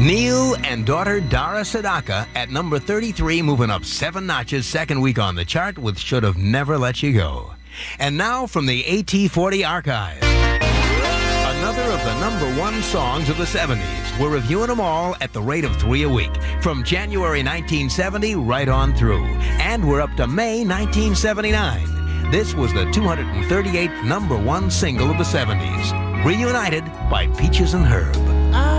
Neil and daughter Dara Sadaka at number 33, moving up 7 notches, second week on the chart with Should Have Never Let You Go. And now from the AT40 archive, another of the number 1 songs of the 70s. We're reviewing them all at the rate of 3 a week, from January 1970 right on through. And we're up to May 1979. This was the 238th number 1 single of the 70s, Reunited by Peaches and Herb.